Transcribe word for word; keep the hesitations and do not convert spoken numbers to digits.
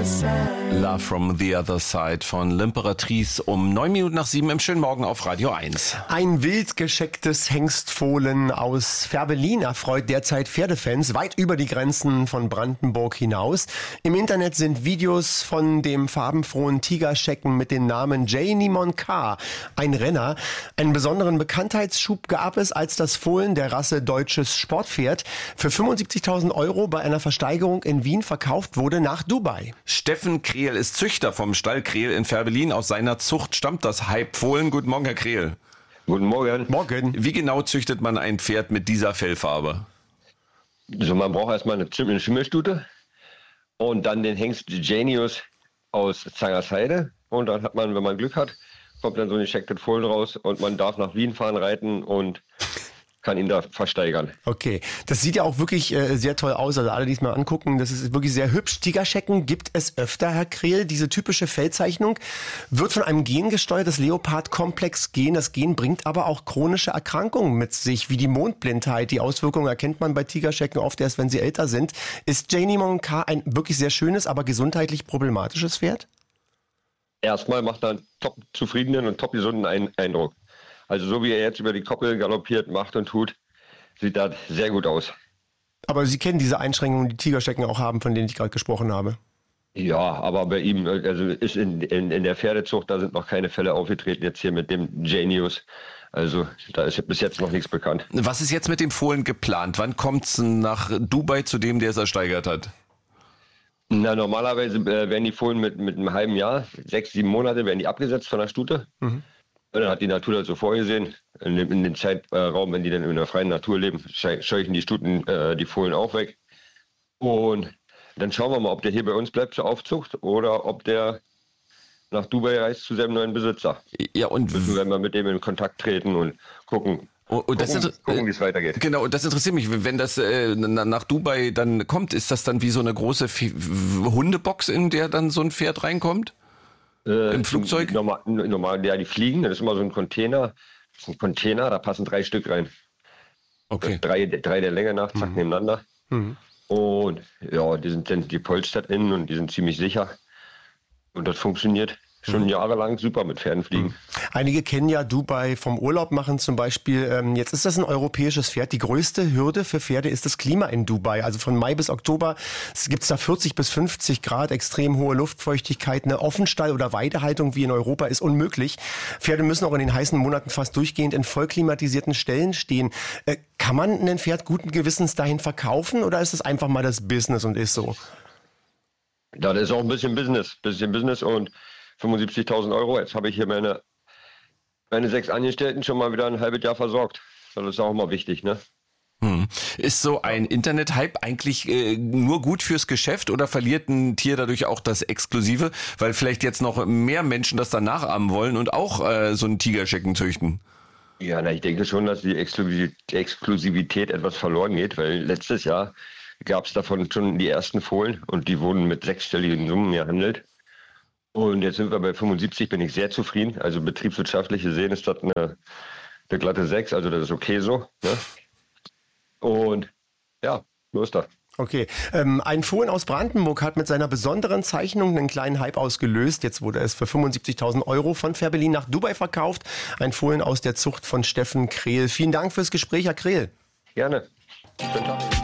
Love from the Other Side von L'Imperatrice um neun Minuten nach sieben im schönen Morgen auf Radio eins. Ein wild geschecktes Hengstfohlen aus Färbelin erfreut derzeit Pferdefans weit über die Grenzen von Brandenburg hinaus. Im Internet sind Videos von dem farbenfrohen Tigerschecken mit dem Namen Janimon K. Ein Renner. Einen besonderen Bekanntheitsschub gab es, als das Fohlen der Rasse deutsches Sportpferd für fünfundsiebzigtausend Euro bei einer Versteigerung in Wien verkauft wurde nach Dubai. Steffen Krehl ist Züchter vom Stall Krehl in Färbelin. Aus seiner Zucht stammt das Hype-Fohlen. Guten Morgen, Herr Krehl. Guten Morgen. Morgen. Wie genau züchtet man ein Pferd mit dieser Fellfarbe? Also man braucht erstmal eine, eine Schimmelstute und dann den Hengst Genius aus Zangersheide. Und dann hat man, wenn man Glück hat, kommt dann so ein geschecktes Fohlen raus und man darf nach Wien fahren, reiten und kann ihn da versteigern. Okay, das sieht ja auch wirklich äh, sehr toll aus. Also alle, die es mal angucken, das ist wirklich sehr hübsch. Tigerschecken gibt es öfter, Herr Krehl. Diese typische Fellzeichnung wird von einem Gen gesteuert, das Leopard-Komplex-Gen. Das Gen bringt aber auch chronische Erkrankungen mit sich, wie die Mondblindheit. Die Auswirkungen erkennt man bei Tigerschecken oft erst, wenn sie älter sind. Ist Janimon K. ein wirklich sehr schönes, aber gesundheitlich problematisches Pferd? Erstmal macht er einen top zufriedenen und top gesunden Eindruck. Also so wie er jetzt über die Koppel galoppiert, macht und tut, sieht das sehr gut aus. Aber Sie kennen diese Einschränkungen, die Tigerschecken auch haben, von denen ich gerade gesprochen habe. Ja, aber bei ihm, also ist in, in, in der Pferdezucht, da sind noch keine Fälle aufgetreten, jetzt hier mit dem Genius. Also da ist bis jetzt noch nichts bekannt. Was ist jetzt mit dem Fohlen geplant? Wann kommt es nach Dubai zu dem, der es ersteigert hat? Na, normalerweise äh, werden die Fohlen mit, mit einem halben Jahr, sechs, sieben Monate, werden die abgesetzt von der Stute. Mhm. Und dann hat die Natur das so vorgesehen. In dem, in dem Zeitraum, wenn die dann in der freien Natur leben, scheuchen die Stuten äh, die Fohlen auch weg. Und dann schauen wir mal, ob der hier bei uns bleibt zur Aufzucht oder ob der nach Dubai reist zu seinem neuen Besitzer. Ja, und müssen wir mal mit dem in Kontakt treten und gucken. Und, und gucken, das gucken wie es weitergeht. Genau, und das interessiert mich. Wenn das äh, nach Dubai dann kommt, ist das dann wie so eine große F- Hundebox, in der dann so ein Pferd reinkommt? Äh, Im Flugzeug? Normal, normal, ja, die fliegen, das ist immer so ein Container. Das ist ein Container, da passen drei Stück rein. Okay. Drei, drei der Länge nach, zack, mhm. nebeneinander. Mhm. Und ja, die sind dann gepolstert innen und die sind ziemlich sicher. Und das funktioniert schon jahrelang super mit Pferden fliegen. Einige kennen ja Dubai vom Urlaub machen zum Beispiel. Ähm, jetzt ist das ein europäisches Pferd. Die größte Hürde für Pferde ist das Klima in Dubai. Also von Mai bis Oktober gibt es da vierzig bis fünfzig Grad, extrem hohe Luftfeuchtigkeit. Eine Offenstall- oder Weidehaltung wie in Europa ist unmöglich. Pferde müssen auch in den heißen Monaten fast durchgehend in voll klimatisierten Ställen stehen. Äh, kann man ein Pferd guten Gewissens dahin verkaufen oder ist es einfach mal das Business und ist so? Ja, das ist auch ein bisschen Business. Bisschen Business und fünfundsiebzigtausend Euro. Jetzt habe ich hier meine, meine sechs Angestellten schon mal wieder ein halbes Jahr versorgt. Das ist auch immer wichtig, ne? Hm. Ist so ein Internet-Hype eigentlich äh, nur gut fürs Geschäft oder verliert ein Tier dadurch auch das Exklusive, weil vielleicht jetzt noch mehr Menschen das dann nachahmen wollen und auch äh, so einen Tigerschecken züchten? Ja, na, ich denke schon, dass die Exklusivität etwas verloren geht, weil letztes Jahr gab es davon schon die ersten Fohlen und die wurden mit sechsstelligen Summen gehandelt. Und jetzt sind wir bei fünfundsiebzig, bin ich sehr zufrieden. Also betriebswirtschaftlich gesehen ist das eine, eine glatte sechs, also das ist okay so. Ne? Und ja, so ist das. Okay, ähm, ein Fohlen aus Brandenburg hat mit seiner besonderen Zeichnung einen kleinen Hype ausgelöst. Jetzt wurde es für fünfundsiebzigtausend Euro von Färbelin nach Dubai verkauft. Ein Fohlen aus der Zucht von Steffen Krehl. Vielen Dank fürs Gespräch, Herr Krehl. Gerne. Schönen Tag.